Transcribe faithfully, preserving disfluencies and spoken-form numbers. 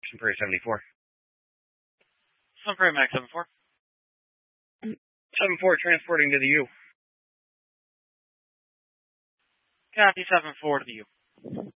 Sun Prairie seventy-four. Sun Prairie Max seven four. seven four, transporting to the U. Copy seven four to the U.